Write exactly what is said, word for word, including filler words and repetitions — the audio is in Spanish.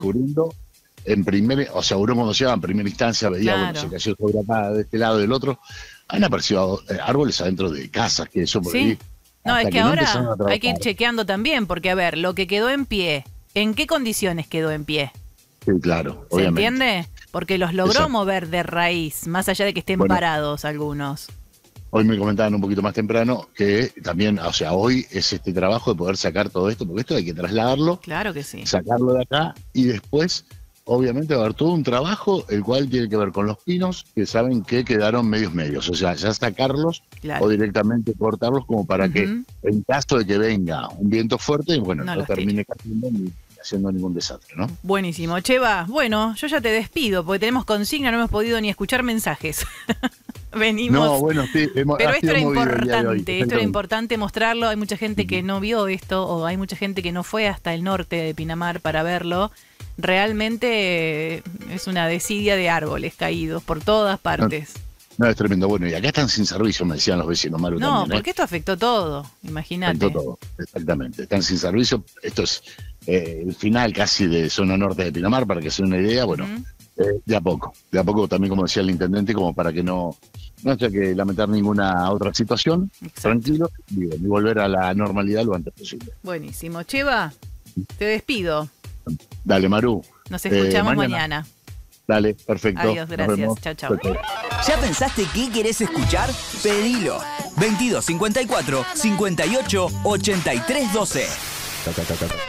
descubriendo en primer, o sea, uno cuando llegaba en primera instancia veía, Claro. bueno, se cayó sobre acá de este lado y del otro, han aparecido eh, árboles adentro de casas, que eso por Sí. ahí. No, hasta es que, no ahora empezaron a hay que ir trabajar. chequeando también, porque a ver, lo que quedó en pie, ¿en qué condiciones quedó en pie? Sí, claro, ¿Se obviamente. entiende? Porque los logró Exacto. mover de raíz, más allá de que estén Bueno. parados algunos. Hoy me comentaban un poquito más temprano que también, o sea, hoy es este trabajo de poder sacar todo esto, porque esto hay que trasladarlo, Claro que sí. sacarlo de acá y después, obviamente, va a haber todo un trabajo, el cual tiene que ver con los pinos, que saben que quedaron medios medios, o sea, ya sacarlos Claro. o directamente cortarlos como para Ujú. que, en caso de que venga un viento fuerte, bueno, No no, los termine cayendo ni haciendo ningún desastre, ¿no? Buenísimo. Cheva, bueno, yo ya te despido, porque tenemos consigna, no hemos podido ni escuchar mensajes. Venimos. No, bueno, sí, hemos, Pero ha esto sido era movido el día de hoy, importante, esto era exactamente. importante mostrarlo. Hay mucha gente que Ujú. no vio esto, o hay mucha gente que no fue hasta el norte de Pinamar para verlo. Realmente eh, es una desidia de árboles caídos por todas partes. No, es tremendo. Bueno, y acá están sin servicio, me decían los vecinos, Maru, No, también, ¿eh? porque esto afectó todo, imagínate. Afectó todo, exactamente. Están sin servicio. Esto es eh, el final casi de zona norte de Pinamar, para que se den una idea. Bueno, Ujú. eh, de a poco. De a poco también, como decía el intendente, como para que no, no haya que lamentar ninguna otra situación. Exacto. Tranquilo, y, y volver a la normalidad lo antes posible. Buenísimo. Cheva, te despido. Dale, Maru. Nos Eh, escuchamos mañana. mañana. Dale, perfecto. Adiós, Nos gracias. vemos. Chau, chau. Chau, chau. ¿Ya pensaste qué querés escuchar? Pedilo. veintidós cincuenta y cuatro, cincuenta y ocho, ochenta y tres doce. Ta, ta, ta, ta, ta.